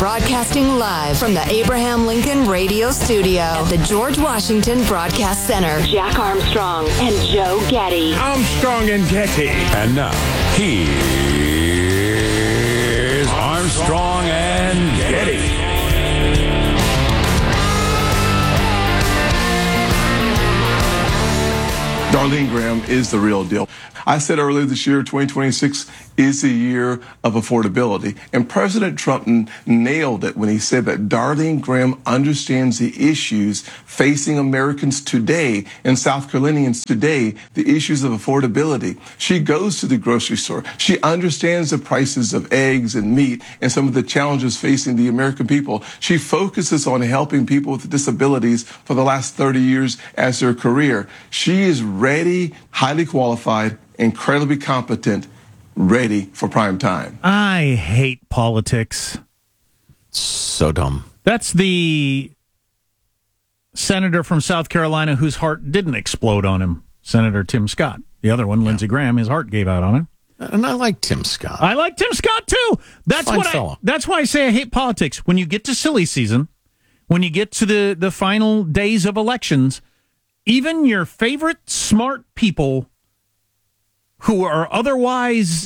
Broadcasting live from the Abraham Lincoln Radio Studio at the George Washington Broadcast Center. Jack Armstrong and Joe Getty. Armstrong and Getty. And now, here's Armstrong and Getty. Darlene Graham is the real deal. I said earlier this year, 2026 is the year of affordability. And President Trump nailed it when he said that Darlene Graham understands the issues facing Americans today and South Carolinians today, the issues of affordability. She goes to the grocery store. She understands the prices of eggs and meat and some of the challenges facing the American people. She focuses on helping people with disabilities for the last 30 years as their career. She is ready, highly qualified, incredibly competent, ready for prime time. I hate politics. So dumb. That's the senator from South Carolina whose heart didn't explode on him, Senator Tim Scott. The other one, Lindsey Graham, his heart gave out on him. And I like Tim Scott. I like Tim Scott, too. That's why I say I hate politics. When you get to silly season, when you get to the final days of elections, even your favorite smart people who are otherwise,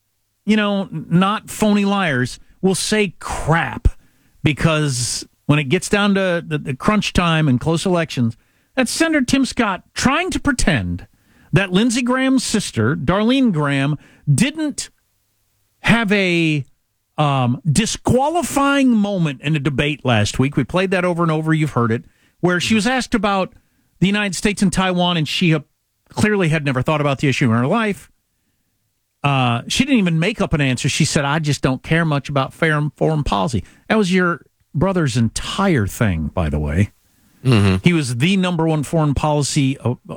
not phony liars, will say crap because when it gets down to the crunch time and close elections, that's Senator Tim Scott trying to pretend that Lindsey Graham's sister, Darlene Graham, didn't have a disqualifying moment in a debate last week. We played that over and over. You've heard it, where she was asked about the United States and Taiwan, and she clearly had never thought about the issue in her life. She didn't even make up an answer. She said, I just don't care much about foreign policy. That was your brother's entire thing, by the way. Mm-hmm. He was the number one foreign policy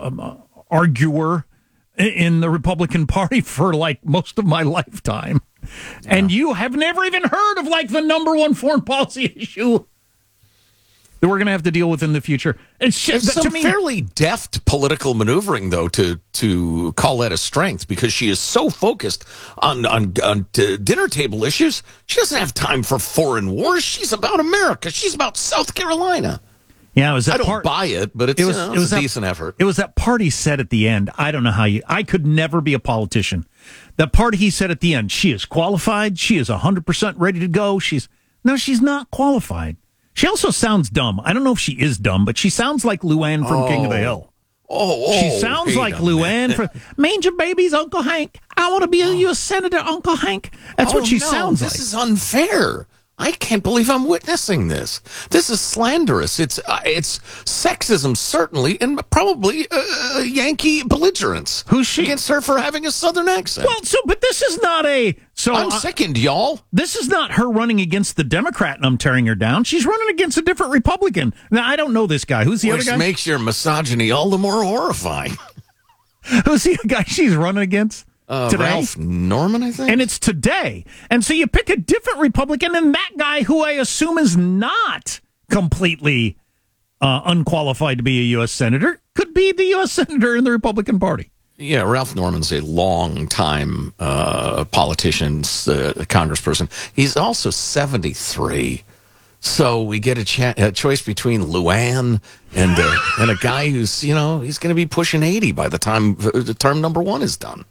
arguer in the Republican Party for most of my lifetime. Yeah. And you have never even heard of the number one foreign policy issue that we're going to have to deal with in the future. It's just, some fairly deft political maneuvering, though, to call that a strength, because she is so focused on dinner table issues. She doesn't have time for foreign wars. She's about America. She's about South Carolina. Yeah, I don't buy it, but it was a decent effort. It was that part he said at the end. I don't know how I could never be a politician. That part he said at the end, she is qualified. She is 100% ready to go. She's not qualified. She also sounds dumb. I don't know if she is dumb, but she sounds like Luann from King of the Hill. She sounds like Luann from Manger Babies, Uncle Hank. I want to be a U.S. Senator, Uncle Hank. That's what she sounds like. This is unfair. I can't believe I'm witnessing this. This is slanderous. It's sexism, certainly, and probably Yankee belligerence. Who's she? Against her for having a Southern accent. Well, but this is not I'm sickened, y'all. This is not her running against the Democrat and I'm tearing her down. She's running against a different Republican. Now, I don't know this guy. Who's the other guy? Which makes your misogyny all the more horrifying. Who's the guy she's running against? Today? Ralph Norman, I think. And it's today. And so you pick a different Republican, and that guy, who I assume is not completely unqualified to be a U.S. Senator, could be the U.S. Senator in the Republican Party. Yeah, Ralph Norman's a long-time politician, congressperson. He's also 73. So we get a choice between Luann and a guy who's, he's going to be pushing 80 by the time term number one is done.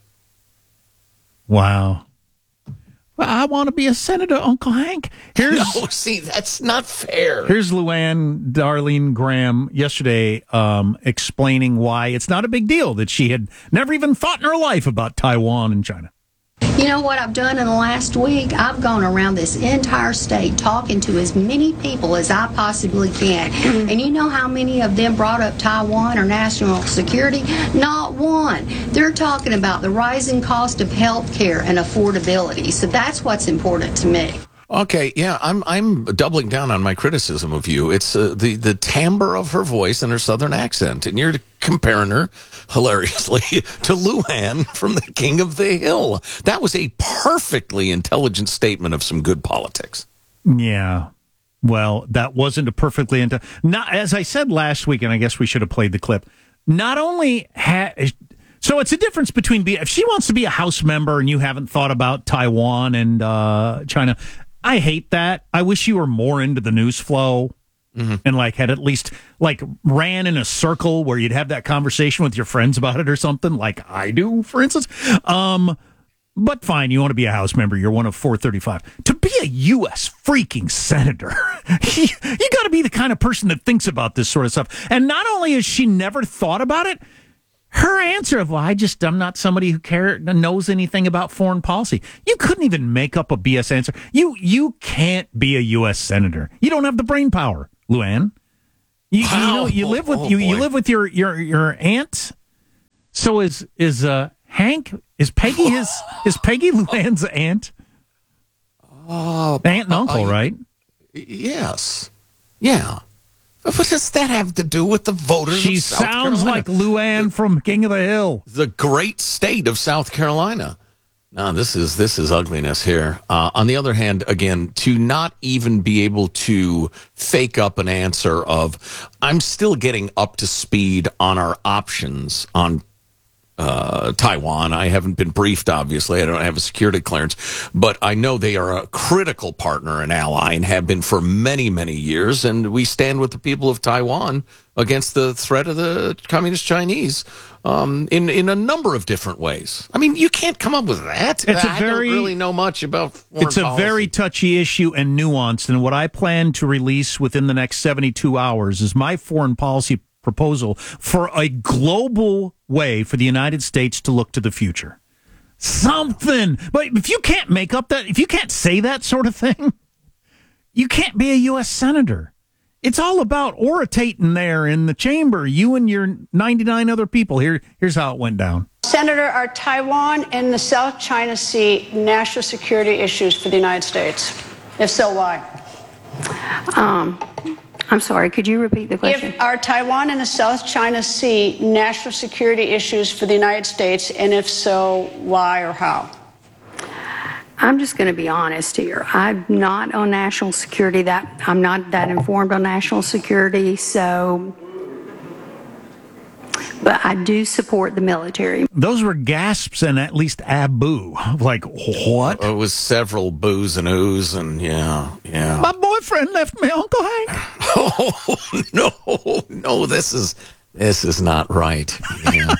Wow. Well, I want to be a senator, Uncle Hank. That's not fair. Here's Darlene Graham yesterday explaining why it's not a big deal that she had never even thought in her life about Taiwan and China. You know what I've done in the last week? I've gone around this entire state talking to as many people as I possibly can. And you know how many of them brought up Taiwan or national security? Not one. They're talking about the rising cost of health care and affordability. So that's what's important to me. Okay, yeah, I'm doubling down on my criticism of you. It's the timbre of her voice and her Southern accent, and you're comparing her hilariously to Luann from the King of the Hill. That was a perfectly intelligent statement of some good politics. Yeah, well, that wasn't a perfectly not as I said last week, and I guess we should have played the clip. Not only so it's a difference between if she wants to be a House member and you haven't thought about Taiwan and China. I hate that. I wish you were more into the news flow and like had at least like ran in a circle where you'd have that conversation with your friends about it or something, like I do, for instance. But fine, you want to be a House member. You're one of 435. To be a U.S. freaking senator, you got to be the kind of person that thinks about this sort of stuff. And not only has she never thought about it, her answer of, well, I'm not somebody who knows anything about foreign policy. You couldn't even make up a BS answer. You can't be a U.S. senator. You don't have the brain power, Luann. You live with your aunt. So is Hank, is Peggy Luann's aunt? Aunt and uncle, right? Yes. Yeah. What does that have to do with the voters She of South sounds Carolina? like Luann from King of the Hill. The great state of South Carolina. No, this is ugliness here. On the other hand, again, to not even be able to fake up an answer of, I'm still getting up to speed on our options on Taiwan. I haven't been briefed, obviously. I don't have a security clearance, but I know they are a critical partner and ally and have been for many, many years. And we stand with the people of Taiwan against the threat of the Communist Chinese in a number of different ways. I mean, you can't come up with that. I don't really know much about foreign It's a policy. very touchy issue and nuanced. And what I plan to release within the next 72 hours is my foreign policy proposal for a global way for the United States to look to the future. Something. But if you can't make up that, if you can't say that sort of thing, you can't be a U.S. senator. It's all about orating there in the chamber, you and your 99 other people. Here's how it went down. Senator, are Taiwan and the South China Sea national security issues for the United States? If so, why? I'm sorry, could you repeat the question? Are Taiwan and the South China Sea national security issues for the United States, and if so, why or how? I'm just going to be honest here. I'm not on national security. I'm not that informed on national security, but I do support the military. Those were gasps and at least a boo. Like, what? It was several boos and oohs, and yeah. My boyfriend left me, Uncle Hank. Oh, no, this is not right. Yeah.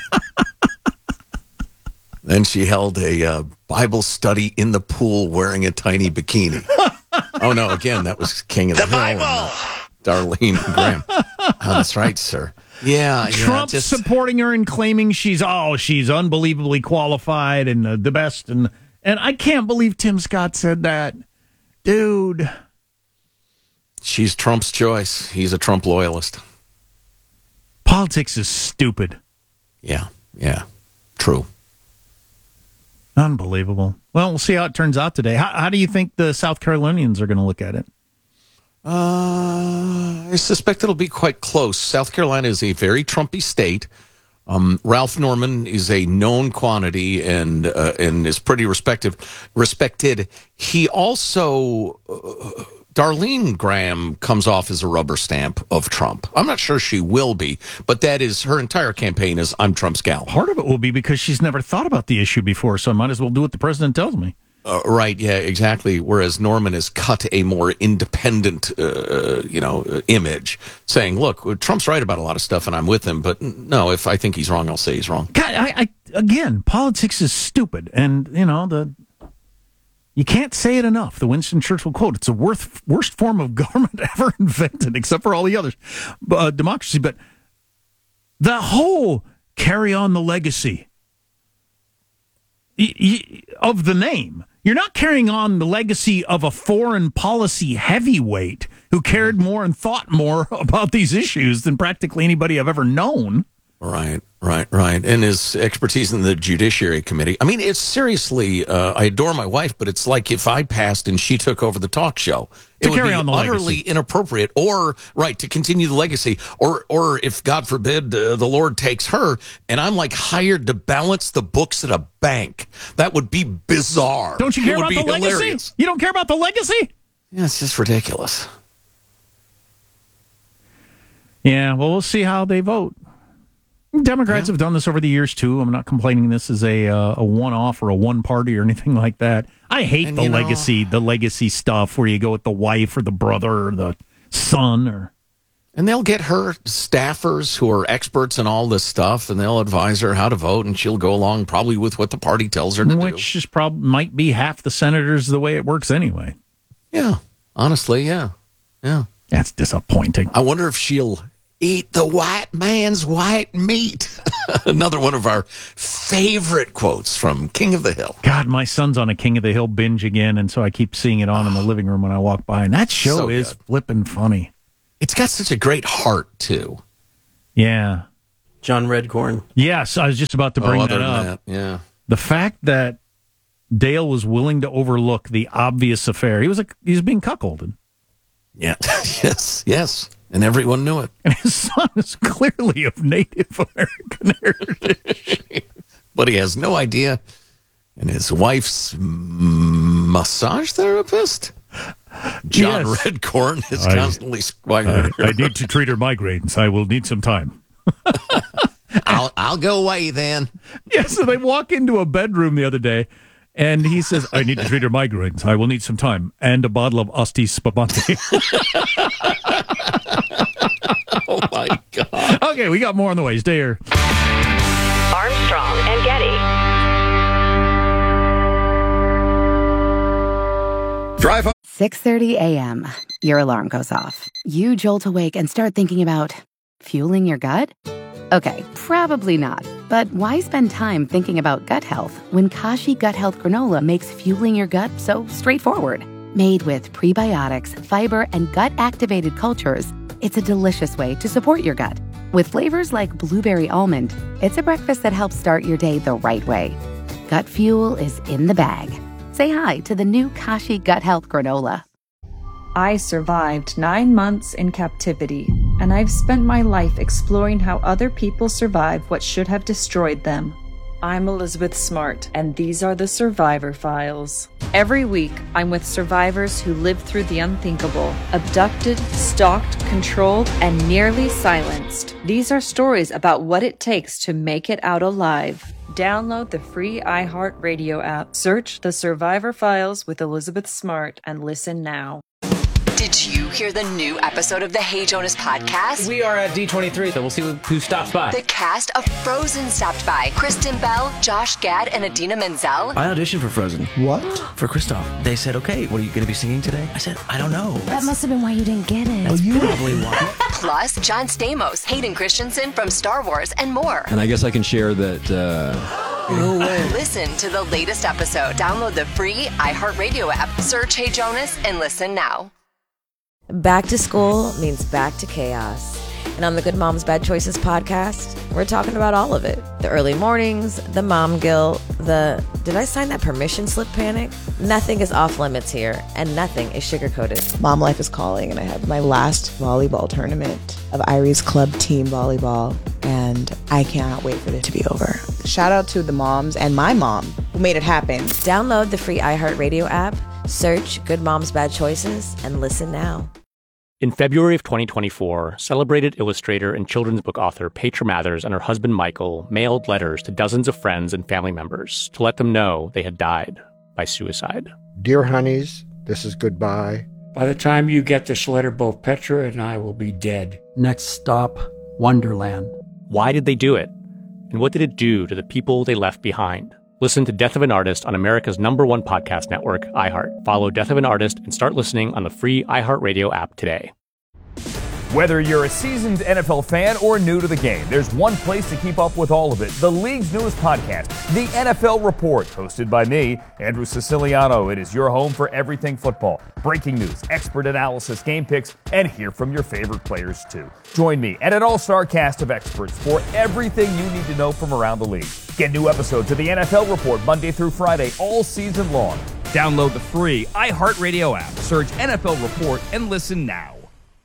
Then she held a Bible study in the pool wearing a tiny bikini. Oh, no, again, that was King of the Hill. Bible! Darlene Graham. Oh, that's right, sir. Yeah. Trump supporting her and claiming she's unbelievably qualified and the best. And I can't believe Tim Scott said that. Dude. She's Trump's choice. He's a Trump loyalist. Politics is stupid. Yeah. True. Unbelievable. Well, we'll see how it turns out today. How do you think the South Carolinians are going to look at it? I suspect it'll be quite close. South Carolina is a very Trumpy state. Ralph Norman is a known quantity and is pretty respected. He also, Darlene Graham comes off as a rubber stamp of Trump. I'm not sure she will be, but that is her entire campaign is I'm Trump's gal. Part of it will be because she's never thought about the issue before, so I might as well do what the president tells me. Right, yeah, exactly. Whereas Norman has cut a more independent, image, saying, "Look, Trump's right about a lot of stuff, and I'm with him. But no, if I think he's wrong, I'll say he's wrong." God, again, politics is stupid, and you can't say it enough. The Winston Churchill quote: "It's the worst form of government ever invented, except for all the others, democracy." But the whole carry on the legacy of the name. You're not carrying on the legacy of a foreign policy heavyweight who cared more and thought more about these issues than practically anybody I've ever known. Right. And his expertise in the Judiciary Committee. I mean, it's seriously, I adore my wife, but it's like if I passed and she took over the talk show. It would be utterly inappropriate, or to continue the legacy, or if God forbid the Lord takes her and I'm like hired to balance the books at a bank. That would be bizarre. Don't you care about the legacy? Hilarious. You don't care about the legacy? Yeah, it's just ridiculous. Yeah, well, we'll see how they vote. Democrats have done this over the years, too. I'm not complaining this is a one-off or a one-party or anything like that. I hate the legacy stuff where you go with the wife or the brother or the son. And they'll get her staffers who are experts in all this stuff, and they'll advise her how to vote, and she'll go along probably with what the party tells her to do. Which is might be half the senators the way it works anyway. Yeah, honestly, yeah. That's disappointing. I wonder if she'll eat the white man's white meat. Another one of our favorite quotes from King of the Hill. God, my son's on a King of the Hill binge again, and so I keep seeing it on in the living room when I walk by. And that show is flippin' funny. It's got such a great heart, too. Yeah. John Redcorn. Yes, I was just about to bring that up. Yeah. The fact that Dale was willing to overlook the obvious affair. He was being cuckolded. Yeah. Yes. And everyone knew it. And his son is clearly of Native American heritage. But he has no idea. And his wife's massage therapist, John Redcorn, is constantly squaggering. I need to treat her migraines. I will need some time. I'll go away then. Yeah, so they walk into a bedroom the other day, and he says, I need to treat her migraines. I will need some time. And a bottle of Asti Spumante. Oh, my God. Okay, we got more on the way. Stay here. Armstrong and Getty. Drive home. 6:30 a.m. Your alarm goes off. You jolt awake and start thinking about fueling your gut? Okay, probably not. But why spend time thinking about gut health when Kashi Gut Health Granola makes fueling your gut so straightforward? Made with prebiotics, fiber, and gut-activated cultures, it's a delicious way to support your gut. With flavors like blueberry almond, it's a breakfast that helps start your day the right way. Gut fuel is in the bag. Say hi to the new Kashi Gut Health Granola. I survived 9 months in captivity, and I've spent my life exploring how other people survive what should have destroyed them. I'm Elizabeth Smart, and these are the Survivor Files. Every week, I'm with survivors who lived through the unthinkable, abducted, stalked, controlled, and nearly silenced. These are stories about what it takes to make it out alive. Download the free iHeartRadio app. Search The Survivor Files with Elizabeth Smart and listen now. Did you hear the new episode of the Hey Jonas podcast? We are at D23, so we'll see who stops by. The cast of Frozen stopped by. Kristen Bell, Josh Gad, and Idina Menzel. I auditioned for Frozen. What? For Kristoff. They said, okay, what are you going to be singing today? I said, I don't know. That must have been why you didn't get it. That's probably why. Plus, John Stamos, Hayden Christensen from Star Wars, and more. And I guess I can share that... No way. Listen to the latest episode. Download the free iHeartRadio app. Search Hey Jonas and listen now. Back to school means back to chaos. And on the Good Moms Bad Choices podcast, we're talking about all of it. The early mornings, the mom guilt, the did I sign that permission slip panic? Nothing is off limits here, and nothing is sugar-coated. Mom life is calling, and I have my last volleyball tournament of Irie's club team volleyball, and I cannot wait for it to be over. Shout out to the moms and my mom who made it happen. Download the free iHeartRadio app, search Good Moms Bad Choices, and listen now. In February of 2024, celebrated illustrator and children's book author Petra Mathers and her husband Michael mailed letters to dozens of friends and family members to let them know they had died by suicide. Dear honeys, this is goodbye. By the time you get this letter, both Petra and I will be dead. Next stop, Wonderland. Why did they do it? And what did it do to the people they left behind? Listen to Death of an Artist on America's #1 podcast network, iHeart. Follow Death of an Artist and start listening on the free iHeartRadio app today. Whether you're a seasoned NFL fan or new to the game, there's one place to keep up with all of it. The league's newest podcast, The NFL Report, hosted by me, Andrew Siciliano. It is your home for everything football. Breaking news, expert analysis, game picks, and hear from your favorite players, too. Join me and an all-star cast of experts for everything you need to know from around the league. Get new episodes of The NFL Report Monday through Friday all season long. Download the free iHeartRadio app. Search NFL Report and listen now.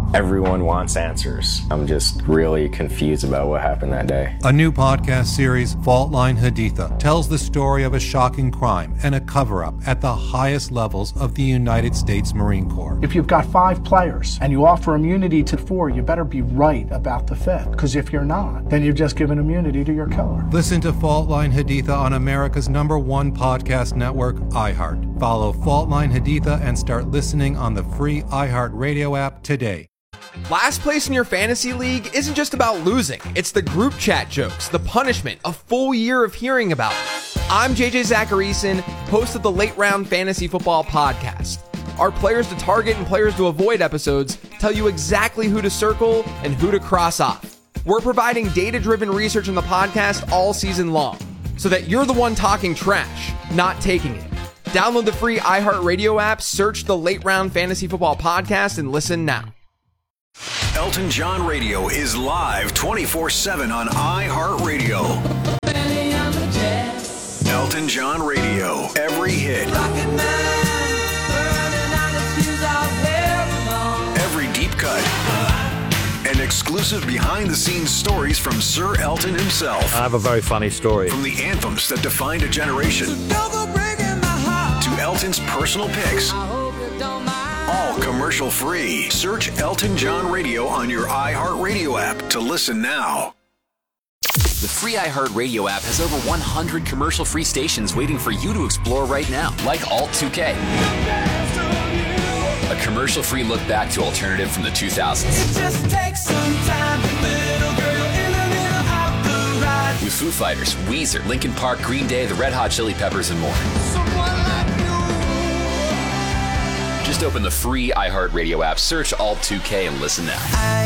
Everyone wants answers. I'm just really confused about what happened that day. A new podcast series, Fault Line Haditha, tells the story of a shocking crime and a cover-up at the highest levels of the United States Marine Corps. If you've got 5 players and you offer immunity to 4, you better be right about the 5th. Because if you're not, then you've just given immunity to your killer. Listen to Fault Line Haditha on America's #1 podcast network, iHeart. Follow Fault Line Haditha and start listening on the free iHeart Radio app today. Last place in your fantasy league isn't just about losing. It's the group chat jokes, the punishment, a full year of hearing about it. I'm JJ Zacharyson, host of the Late Round Fantasy Football Podcast. Our players to target and players to avoid episodes tell you exactly who to circle and who to cross off. We're providing data-driven research on the podcast all season long, so that you're the one talking trash, not taking it. Download the free iHeartRadio app, search the Late Round Fantasy Football Podcast, and listen now. Elton John Radio is live 24/7 on iHeartRadio. Elton John Radio, every hit. Every deep cut. And exclusive behind-the-scenes stories from Sir Elton himself. I have a very funny story. From the anthems that defined a generation to Elton's personal picks. All commercial-free. Search Elton John Radio on your iHeartRadio app to listen now. The free iHeartRadio app has over 100 commercial-free stations waiting for you to explore right now, like Alt 2K. A commercial-free look back to alternative from the 2000s. It just takes some time, little girl in the middle of the ride. With Foo Fighters, Weezer, Linkin Park, Green Day, the Red Hot Chili Peppers, and more. Just open the free iHeartRadio app, search Alt 2K, and listen now.